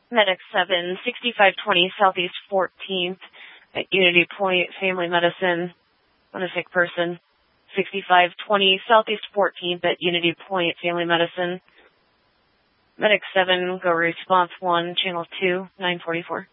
Medic 7, 6520 Southeast 14th at Unity Point Family Medicine on a sick person. 6520 Southeast 14th at Unity Point Family Medicine. Medic 7, go response 1, channel 2, 944.